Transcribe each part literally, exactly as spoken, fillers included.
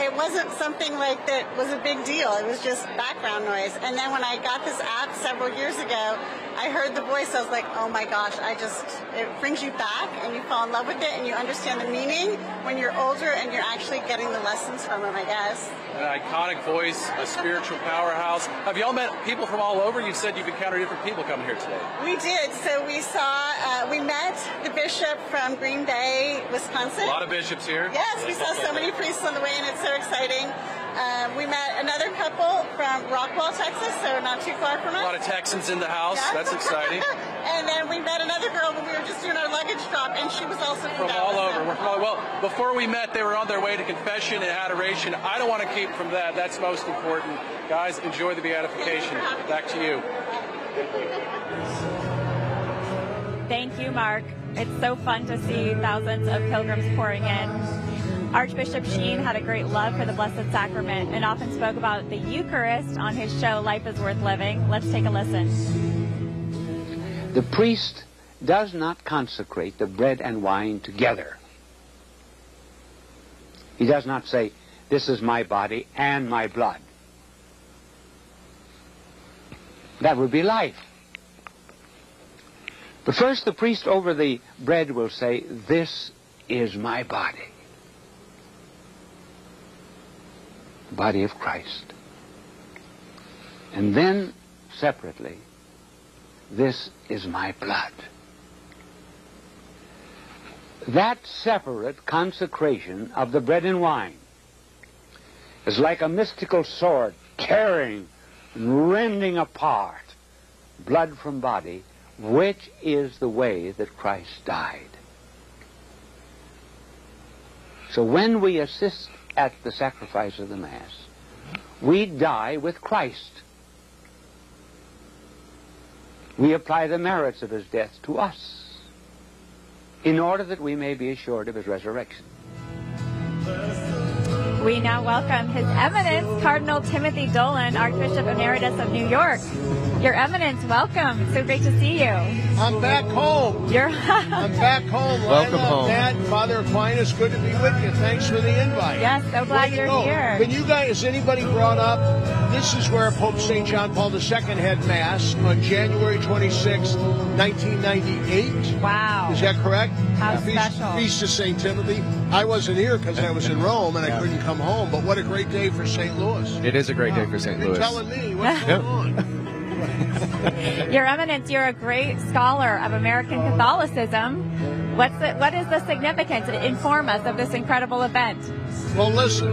it wasn't something like that was a big deal. It was just background noise. And then when I got this app several years ago, I heard the voice. I was like, oh my gosh, I just, it brings you back and you fall in love with it and you understand the meaning when you're older and you're actually getting the lessons from them, I guess. An iconic voice, a spiritual powerhouse. Have y'all met people from all over? You said you've encountered different people coming here today. We did. So we saw, uh, we met the bishop from Green Bay, Wisconsin. A lot of bishops here. Yes, we saw so many priests on the way, and it's so exciting. Um, we met another couple from Rockwall, Texas, so not too far from us. A lot of Texans in the house. Yeah. That's exciting. And then we met another girl when we were just doing our luggage drop, and she was also from, from Dallas. all over. We're from all, well, before we met, they were on their way to confession and adoration. I don't want to keep from that. That's most important. Guys, enjoy the beatification. Back to you. Thank you, Mark. It's so fun to see thousands of pilgrims pouring in. Archbishop Sheen had a great love for the Blessed Sacrament and often spoke about the Eucharist on his show, Life is Worth Living. Let's take a listen. The priest does not consecrate the bread and wine together. He does not say, this is my body and my blood. That would be life. But first the priest over the bread will say, this is my body. The body of Christ. And then, separately, this is my blood. That separate consecration of the bread and wine is like a mystical sword tearing and rending apart blood from body, which is the way that Christ died. So when we assist at the sacrifice of the Mass, we die with Christ. We apply the merits of his death to us in order that we may be assured of his resurrection. We now welcome His Eminence, Cardinal Timothy Dolan, Archbishop Emeritus of New York. Your Eminence, welcome. It's so great to see you. I'm back home. You're I'm back home. Welcome Lila, home. Matt, Father Aquinas, good to be with you. Thanks for the invite. Yes, so glad you're go. here. Can you guys, anybody brought up, this is where Pope Saint John Paul the Second had Mass on January twenty-sixth, nineteen ninety-eight. Wow. Is that correct? How Feast, special. Feast of Saint Timothy. I wasn't here because I was in Rome and I couldn't come home, but what a great day for Saint Louis. It is a great day for Saint You're Louis. telling me what's going on. Your Eminence, you're a great scholar of American Catholicism. What's the, what is the significance? Inform us of this incredible event. Well, listen.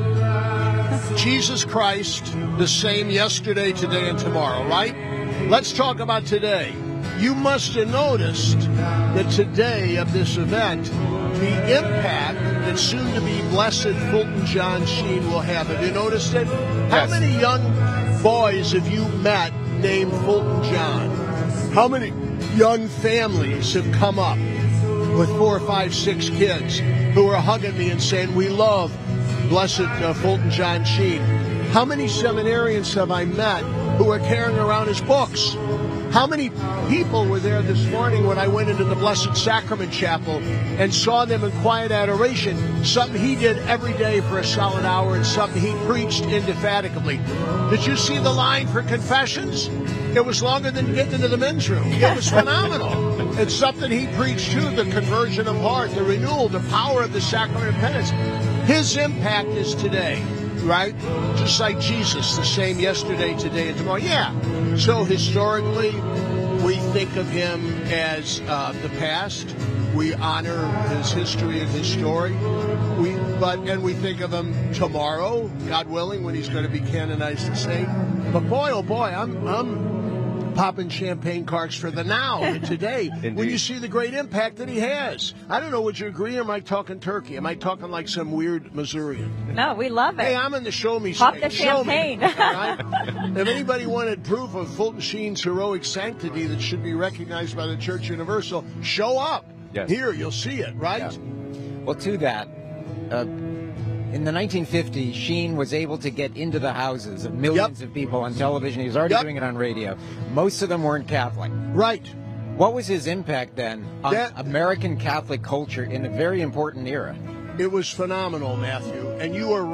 Jesus Christ, the same yesterday, today, and tomorrow, right? Let's talk about today. You must have noticed that today of this event, the impact that soon-to-be Blessed Fulton John Sheen will have. Have you noticed it? How Yes. many young boys have you met named Fulton John? How many young families have come up with four, five, six kids who are hugging me and saying, we love Blessed uh, Fulton John Sheen? How many seminarians have I met who are carrying around his books? How many people were there this morning when I went into the Blessed Sacrament Chapel and saw them in quiet adoration, something he did every day for a solid hour and something he preached indefatigably. Did you see the line for confessions? It was longer than getting into the men's room. It was phenomenal. It's something he preached too, the conversion of heart, the renewal, the power of the sacrament of penance. His impact is today, right? Just like Jesus, the same yesterday, today, and tomorrow. Yeah. So historically, we think of him as uh, the past. We honor his history and his story. We, but and we think of him tomorrow, God willing, when he's going to be canonized a saint. But boy, oh boy, I'm I'm popping champagne corks for the now, and today, when you see the great impact that he has. I don't know, would you agree, or am I talking turkey? Am I talking like some weird Missourian? No, we love it. Hey, I'm in the show me Pop stage. the Show me, champagne. all right? If anybody wanted proof of Fulton Sheen's heroic sanctity that should be recognized by the Church Universal, show up. Yes. Here, you'll see it, right? Yeah. Well, to that, uh, in the nineteen fifties, Sheen was able to get into the houses of millions Yep. of people on television. He was already Yep. doing it on radio. Most of them weren't Catholic. Right. What was his impact then on That- American Catholic culture in a very important era? It was phenomenal, Matthew, and you are